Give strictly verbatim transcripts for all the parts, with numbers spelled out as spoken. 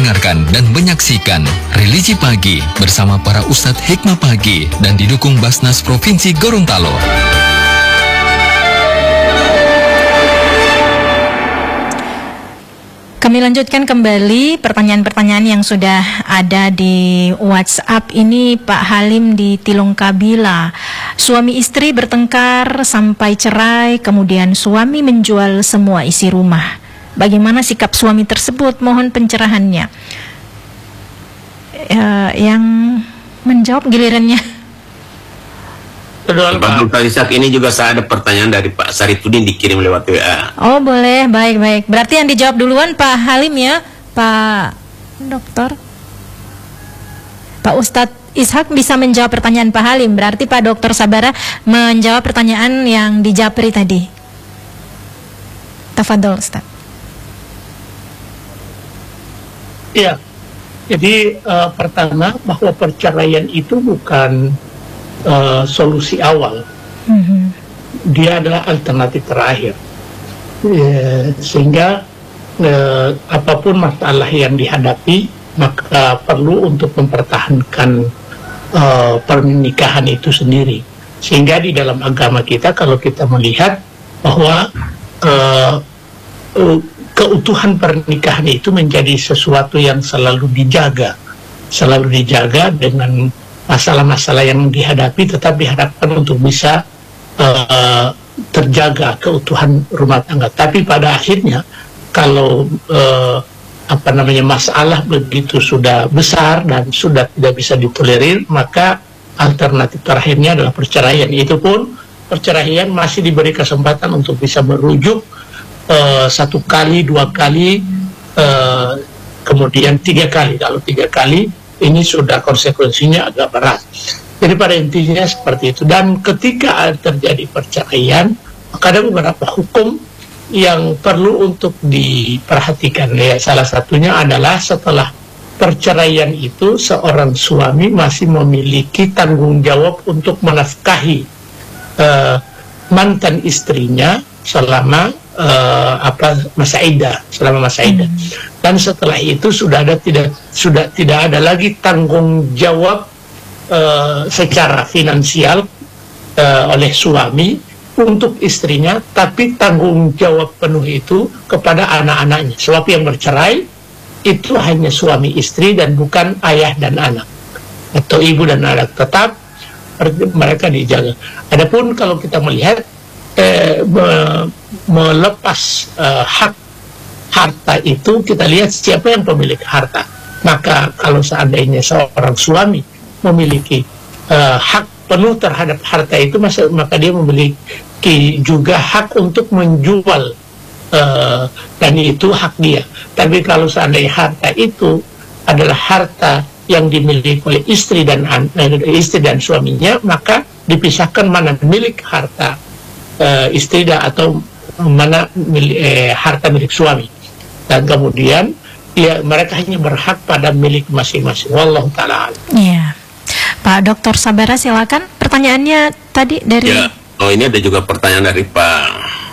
mendengarkan dan menyaksikan Religi Pagi bersama para Ustadz Hikmah Pagi dan didukung Basnas Provinsi Gorontalo. Kami lanjutkan kembali pertanyaan-pertanyaan yang sudah ada di WhatsApp ini. Pak Halim di Tilung Kabila, suami istri bertengkar sampai cerai, kemudian suami menjual semua isi rumah. Bagaimana sikap suami tersebut? Mohon pencerahannya. Uh, yang menjawab gilirannya. Pak Dr. Ishak, ini juga saya ada pertanyaan dari Pak Sarifudin dikirim lewat W A. Oh boleh, baik-baik. Berarti yang dijawab duluan Pak Halim ya, Pak Dokter. Pak Ustadz Ishak bisa menjawab pertanyaan Pak Halim. Berarti Pak Dokter Sabara menjawab pertanyaan yang di Japri tadi. Tafadhol Ustadz. Iya, jadi uh, pertama bahwa perceraian itu bukan Uh, solusi awal, mm-hmm. dia adalah alternatif terakhir, yeah, sehingga uh, apapun masalah yang dihadapi maka perlu untuk mempertahankan uh, pernikahan itu sendiri. Sehingga di dalam agama kita kalau kita melihat bahwa uh, uh, keutuhan pernikahan itu menjadi sesuatu yang selalu dijaga, selalu dijaga dengan masalah-masalah yang dihadapi tetap diharapkan untuk bisa uh, terjaga keutuhan rumah tangga. Tapi pada akhirnya kalau uh, apa namanya masalah begitu sudah besar dan sudah tidak bisa ditolerir, maka alternatif terakhirnya adalah perceraian. Itu pun perceraian masih diberi kesempatan untuk bisa merujuk uh, satu kali, dua kali, uh, kemudian tiga kali. Kalau tiga kali ini sudah konsekuensinya agak berat. Jadi pada intinya seperti itu. Dan ketika terjadi perceraian, maka ada beberapa hukum yang perlu untuk diperhatikan. Ya, salah satunya adalah setelah perceraian itu seorang suami masih memiliki tanggung jawab untuk menafkahi uh, mantan istrinya selama uh, apa masa iddah, selama masa iddah. Hmm. Dan setelah itu sudah ada tidak sudah tidak ada lagi tanggung jawab uh, secara finansial uh, oleh suami untuk istrinya, tapi tanggung jawab penuh itu kepada anak-anaknya. Sebab yang bercerai itu hanya suami istri dan bukan ayah dan anak atau ibu dan anak, tetap mereka dijaga. Adapun kalau kita melihat eh, me melepas eh, hak harta itu, kita lihat siapa yang pemilik harta. Maka kalau seandainya seorang suami memiliki uh, hak penuh terhadap harta itu, maka dia memiliki juga hak untuk menjual, uh, dan itu hak dia. Tapi kalau seandainya harta itu adalah harta yang dimiliki oleh istri dan uh, istri dan suaminya, maka dipisahkan mana milik harta uh, istri dan atau mana milik, eh, harta milik suami. Dan kemudian ya mereka hanya berhak pada milik masing-masing. Wallahu ta'ala. Iya. Pak Dokter Sabara silakan. Pertanyaannya tadi dari ya. Oh, ini ada juga pertanyaan dari Pak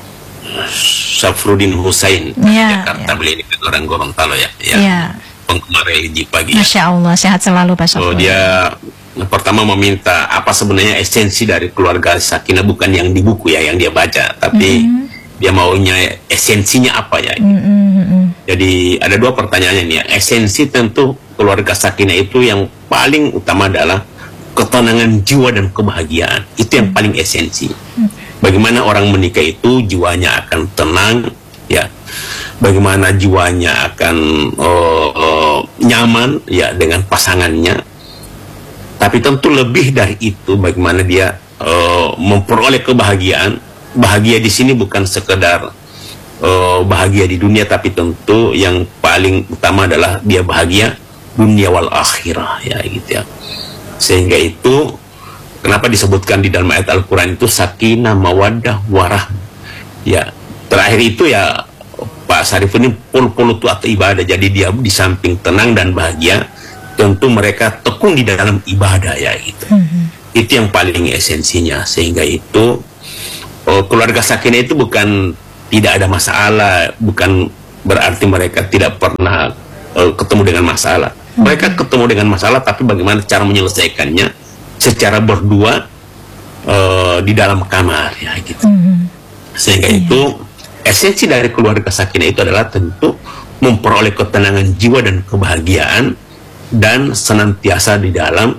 Syafruddin Husain, ya, Jakarta. Ya. Beliau ini kan orang Gorontalo ya. Ya. Ya. Penggemar Religi Pagi. Masya Allah, sehat selalu Pak Syafruddin. Oh, dia pertama meminta apa sebenarnya esensi dari keluarga sakinah, bukan yang di buku ya, yang dia baca, tapi mm-hmm. dia maunya esensinya apa ya. Mm-hmm. Jadi ada dua pertanyaannya nih ya. Esensi tentu keluarga sakinah itu yang paling utama adalah ketenangan jiwa dan kebahagiaan. Itu yang paling esensi. Bagaimana orang menikah itu jiwanya akan tenang ya. Bagaimana jiwanya akan uh, uh, nyaman ya dengan pasangannya. Tapi tentu lebih dari itu, bagaimana dia uh, memperoleh kebahagiaan. Bahagia di sini bukan sekedar uh, bahagia di dunia, tapi tentu yang paling utama adalah dia bahagia dunia wal akhirah ya gitu ya. Sehingga itu kenapa disebutkan di dalam ayat Al-Quran itu sakinah mawaddah warahmah ya. Terakhir itu ya Pak Sarif ini pul-pul atau ibadah. Jadi dia di samping tenang dan bahagia, tentu mereka tekun di dalam ibadah ya gitu. Mm-hmm. Itu yang paling esensinya. Sehingga itu oh, keluarga sakinah itu bukan tidak ada masalah, bukan berarti mereka tidak pernah uh, ketemu dengan masalah. Mereka ketemu dengan masalah, tapi bagaimana cara menyelesaikannya secara berdua uh, di dalam kamar, ya gitu. Sehingga yeah. itu esensi dari keluarga sakinah itu adalah tentu memperoleh ketenangan jiwa dan kebahagiaan dan senantiasa di dalam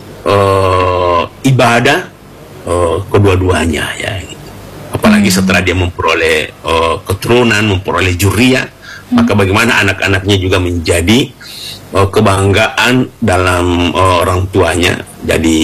uh, ibadah uh, kedua-duanya, ya gitu. Apalagi hmm. setelah dia memperoleh uh, keturunan, memperoleh juriya, hmm. maka bagaimana anak-anaknya juga menjadi uh, kebanggaan dalam uh, orang tuanya. Jadi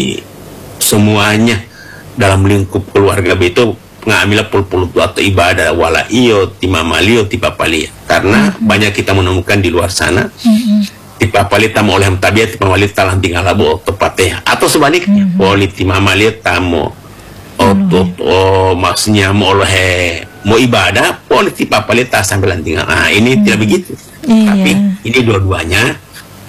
semuanya dalam lingkup keluarga itu ngambil pul-pul atau ibadah wala iyo timamalio tipapali, karena mm-hmm. banyak kita menemukan di luar sana mm-hmm. tipapali tamu oleh tabiat timamali talang tinggal labu tepatnya, atau sebaliknya mm-hmm. poli timamali tamu atau oh, maksudnya mau oleh mau ibadah poli tipapali tak sambil tinggal. Nah ini mm-hmm. tidak begitu, yeah. tapi ini dua-duanya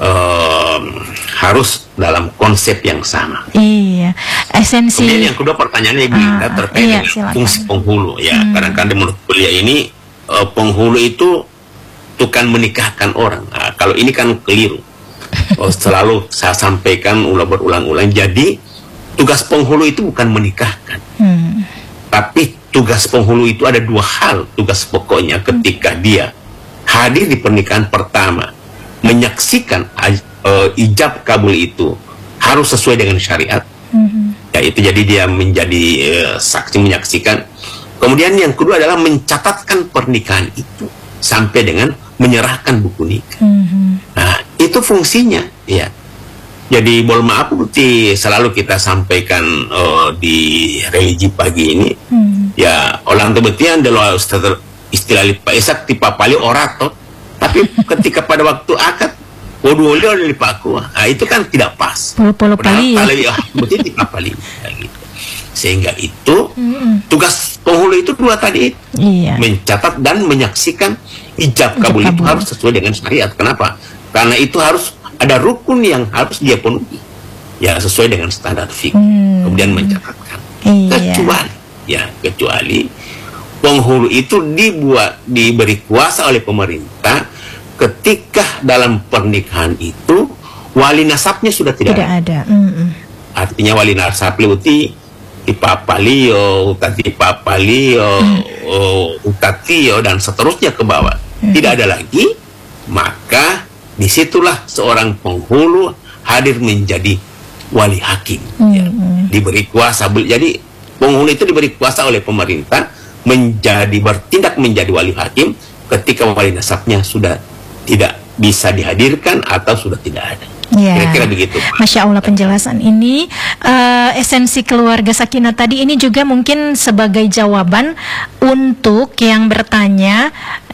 um, harus dalam konsep yang sama. Iya, esensi. Kemudian yang kedua pertanyaannya Bunda ah, terkait iya, dengan silakan. Fungsi penghulu. Ya, hmm. kadang-kadang menurut beliau ini uh, penghulu itu bukan menikahkan orang. Nah, kalau ini kan keliru. Oh, selalu saya sampaikan ulang berulang-ulang. Jadi tugas penghulu itu bukan menikahkan, hmm. tapi tugas penghulu itu ada dua hal. Tugas pokoknya ketika hmm. dia hadir di pernikahan pertama, menyaksikan uh, ijab kabul itu harus sesuai dengan syariat, mm-hmm. ya itu jadi dia menjadi uh, saksi menyaksikan. Kemudian yang kedua adalah mencatatkan pernikahan itu sampai dengan menyerahkan buku nikah. Mm-hmm. Nah itu fungsinya, ya. Jadi mohon maaf bukti selalu kita sampaikan uh, di religi pagi ini, mm-hmm. ya orang tebetian adalah istilah Pak Isak tipa pali orator, tapi ketika pada waktu akad Waduh, oleh lipaku, nah, itu kan tidak pas. Puluh-puluh pali ya. Ya, betul tidak pali, gitu. Sehingga itu mm-mm. tugas penghulu itu dua tadi, iya. mencatat dan menyaksikan ijab kabul itu harus sesuai dengan syariat. Kenapa? Karena itu harus ada rukun yang harus dia penuhi, ya sesuai dengan standar fikih. Hmm. Kemudian mencatatkan. Iya. Kecuali, ya kecuali penghulu itu dibuat diberi kuasa oleh pemerintah. Ketika dalam pernikahan itu wali nasabnya sudah tidak, tidak ada, ada. Mm-mm. Artinya wali nasab liuti tipapalio, utati papalio, mm. utatio dan seterusnya ke bawah, mm. tidak ada lagi, maka disitulah seorang penghulu hadir menjadi wali hakim, mm. ya. Diberi kuasa. Jadi penghulu itu diberi kuasa oleh pemerintah menjadi bertindak menjadi wali hakim ketika wali nasabnya sudah tidak bisa dihadirkan atau sudah tidak ada. Ya. Kira-kira begitu. Masya Allah penjelasan ini, uh, esensi keluarga sakinah tadi ini juga mungkin sebagai jawaban untuk yang bertanya,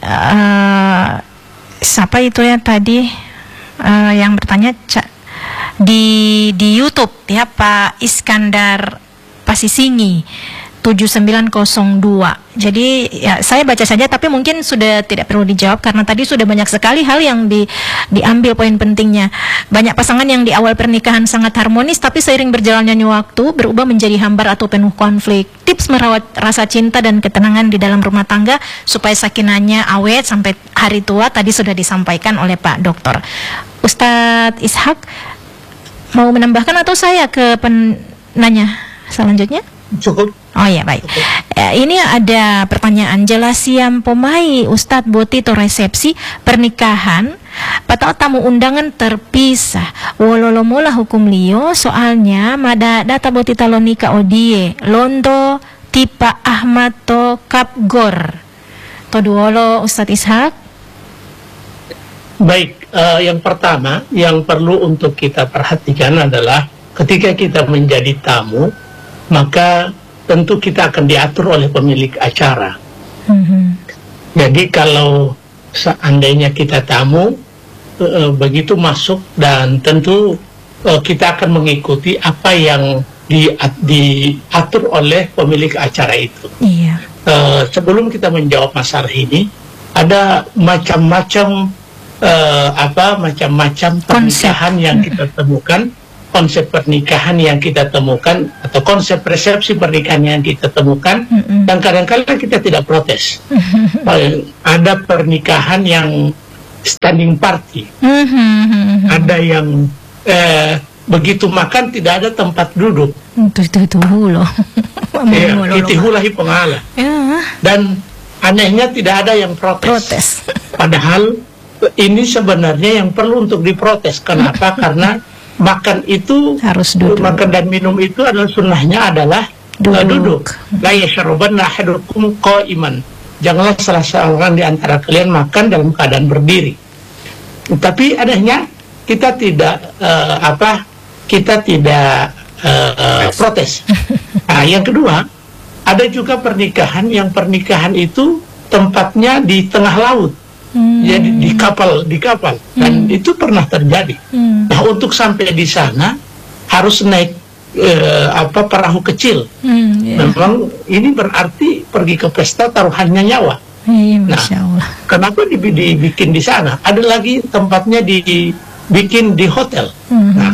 uh, siapa itu ya tadi uh, yang bertanya di di YouTube ya, Pak Iskandar Pasisingi tujuh sembilan nol dua. Jadi ya saya baca saja, tapi mungkin sudah tidak perlu dijawab karena tadi sudah banyak sekali hal yang di, diambil poin pentingnya. Banyak pasangan yang di awal pernikahan sangat harmonis, tapi seiring berjalannya waktu berubah menjadi hambar atau penuh konflik. Tips merawat rasa cinta dan ketenangan di dalam rumah tangga supaya sakinahnya awet sampai hari tua tadi sudah disampaikan oleh Pak Doktor. Ustadz Ishak mau menambahkan atau saya ke penanya selanjutnya? Cukup. Oh ya baik. Ya, ini ada pertanyaan jelasiam pomai Ustadz Botito resepsi pernikahan patau tamu undangan terpisah. Wololomola hukum lio soalnya mada data Botita lonika odie londo tipa Ahmad to kapgor. Toduolo Ustadz Ishak. Baik, uh, yang pertama yang perlu untuk kita perhatikan adalah ketika kita menjadi tamu, maka tentu kita akan diatur oleh pemilik acara. Mm-hmm. Jadi kalau seandainya kita tamu, e, begitu masuk dan tentu e, kita akan mengikuti apa yang di, diatur oleh pemilik acara itu. Iya. E, sebelum kita menjawab masalah ini, ada macam-macam e, apa macam-macam pernikahan yang kita temukan. Konsep pernikahan yang kita temukan atau konsep resepsi pernikahan yang kita temukan, mm-hmm. dan kadang-kadang kita tidak protes. Mm-hmm. Ada pernikahan yang standing party, Mm-hmm. ada yang eh, begitu makan tidak ada tempat duduk. Itu itu itu loh. Ya, itihulahi pengalah. Ya. Dan anehnya tidak ada yang protes. Protes. Padahal ini sebenarnya yang perlu untuk diprotes. Kenapa? Karena makan itu Harus duduk. makan dan minum itu adalah sunnahnya adalah Duduk. uh, duduk. La yashrabanna ahadukum qa'iman. Janganlah salah seorang di antara kalian makan dalam keadaan berdiri. Tapi anehnya kita tidak uh, apa? Kita tidak uh, protes. Nah, yang kedua, ada juga pernikahan yang pernikahan itu tempatnya di tengah laut. Hmm. Jadi di kapal, di kapal, dan Hmm. itu pernah terjadi. Hmm. Nah, untuk sampai di sana harus naik eh, apa perahu kecil. Hmm, ya. Memang ini berarti pergi ke pesta taruhannya nyawa. Iya, Nah, Masya Allah. Kenapa dibi- dibikin di sana? Ada lagi tempatnya dibikin di hotel. Mhm. Nah,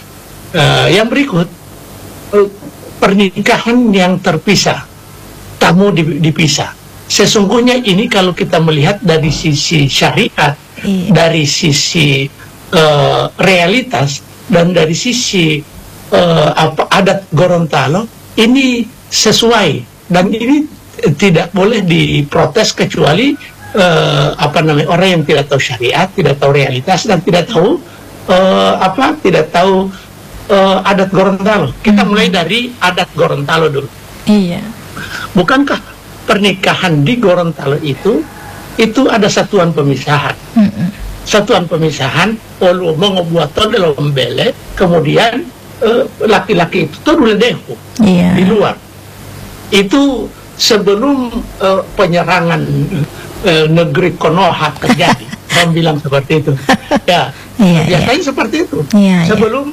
eh, yang berikut eh, pernikahan yang terpisah, tamu di- dipisah. Sesungguhnya ini kalau kita melihat dari sisi syariat, Iya. dari sisi eh, realitas, dan dari sisi eh, apa adat Gorontalo, ini sesuai dan ini eh, tidak boleh diprotes kecuali eh, apa namanya orang yang tidak tahu syariat, tidak tahu realitas, dan tidak tahu eh, apa tidak tahu eh, adat Gorontalo. Kita mulai dari adat Gorontalo dulu. Iya. Bukankah pernikahan di Gorontalo itu itu ada satuan pemisahan? Mm-mm. Satuan pemisahan, olu mengebuat todel ombele, kemudian eh, laki-laki itu todul dehu Iya. di luar. Itu sebelum eh, penyerangan eh, negeri Konoha terjadi. Orang bilang seperti itu. Ya, Iya, biasanya seperti itu. Iya, iya. Sebelum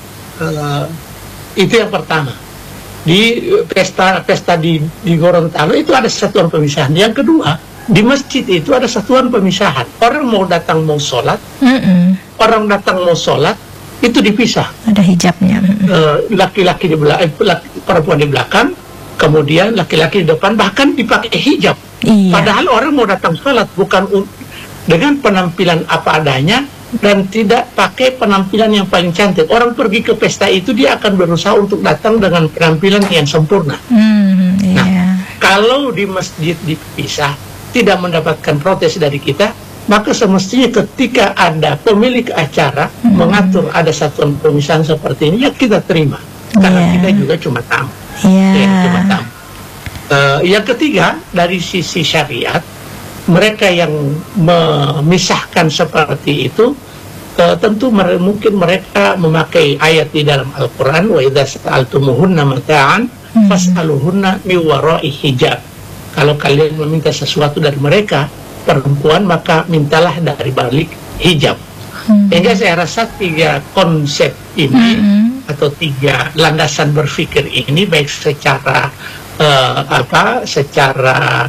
eh, itu yang pertama. Di eh, pesta pesta di di Gorontalo itu ada satuan pemisahan. Yang kedua, di masjid itu ada satuan pemisahan. Orang mau datang mau sholat, Mm-mm. orang datang mau sholat itu dipisah. Ada hijabnya. Mm-mm. Eh, laki-laki di belakang, perempuan di belakang, kemudian laki-laki di depan, bahkan dipakai hijab. Iya. Padahal orang mau datang sholat bukan un- dengan penampilan apa adanya dan tidak pakai penampilan yang paling cantik. Orang pergi ke pesta itu dia akan berusaha untuk datang dengan penampilan yang sempurna. Hmm, Nah, iya. kalau di masjid dipisah tidak mendapatkan protes dari kita, maka semestinya ketika ada pemilik acara Hmm. mengatur ada satuan pemisahan seperti ini, ya kita terima. Karena Iya. kita juga cuma tamu. Iya. Ya, cuma tamu. Eh, yang ketiga, dari sisi syariat, mereka yang memisahkan seperti itu, eh, tentu mere- mungkin mereka memakai ayat di dalam Al-Quran, wa idza sa'altumuhunna mata'an Hmm. fas'aluhunna mi wara'i hijab. Kalau kalian meminta sesuatu dari mereka, perempuan, maka mintalah dari balik hijab. Hmm. Sehingga saya rasa tiga konsep ini Mm-mm. atau tiga landasan berpikir ini, baik secara eh, apa, secara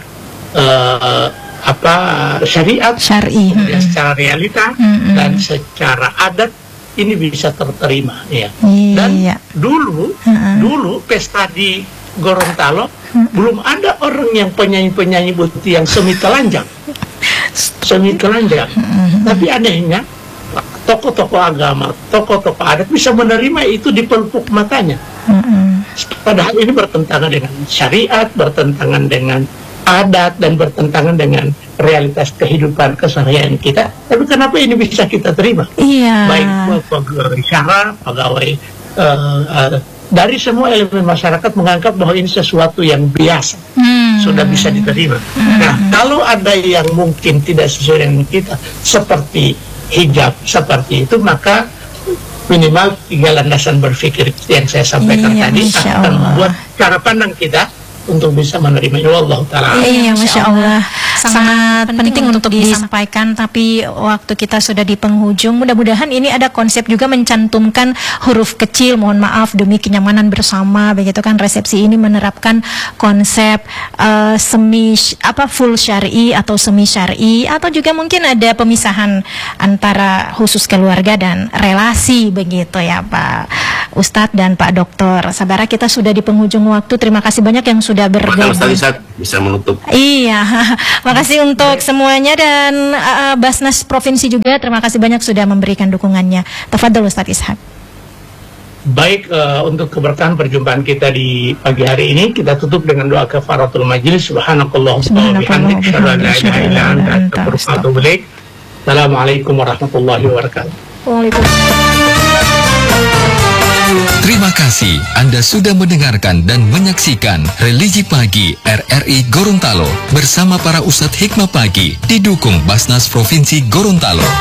eh, apa syariat, Syar'i. kemudian Mm-mm. secara realita, Mm-mm. dan secara adat, ini bisa terterima. Ya. Iya. Dan dulu, Mm-mm. dulu pesta di Gorontalo belum ada orang yang penyanyi-penyanyi putih yang semi telanjang, semi telanjang. Tapi anehnya tokoh-tokoh agama, tokoh-tokoh adat bisa menerima itu di pelupuk matanya. Mm-mm. Padahal ini bertentangan dengan syariat, bertentangan dengan adat, dan bertentangan dengan realitas kehidupan keseharian kita. Tapi kenapa ini bisa kita terima? Iya. Baik pegawai syara, pegawai eh, eh, dari semua elemen masyarakat menganggap bahwa ini sesuatu yang biasa, Hmm. sudah bisa diterima. Nah, kalau ada yang mungkin tidak sesuai dengan kita, seperti hijab, seperti itu, maka minimal tiga landasan berpikir yang saya sampaikan Iya, tadi Masya akan Allah. membuat cara pandang kita untuk bisa menerimanya. Wallahu ta'ala. Iya, Masya Allah. Sangat penting untuk disampaikan, tapi waktu kita sudah di penghujung. Mudah-mudahan ini ada konsep juga mencantumkan huruf kecil, mohon maaf, demi kenyamanan bersama, begitu kan. Resepsi ini menerapkan konsep eh, semi apa full syar'i atau semi syar'i, atau juga mungkin ada pemisahan antara khusus keluarga dan relasi, begitu ya Pak Ustadz dan Pak Dokter. Sabara kita sudah di penghujung waktu. Terima kasih banyak yang sudah bergabung. Ustaz bisa menutup. Iya, makasih untuk semuanya dan uh, Basnas Provinsi juga. Terima kasih banyak sudah memberikan dukungannya. Tafadhol Ustadz Ishak. Baik, uh, untuk keberkahan perjumpaan kita di pagi hari ini, kita tutup dengan doa kafaratul majlis. Subhanakallahumma wa bihamdika, asyhadu an la ilaha illa anta, astaghfiruka wa atubu ilaik. Assalamualaikum warahmatullahi wabarakatuh. Terima kasih Anda sudah mendengarkan dan menyaksikan Religi Pagi R R I Gorontalo bersama para Ustadz Hikmah Pagi didukung Basnas Provinsi Gorontalo.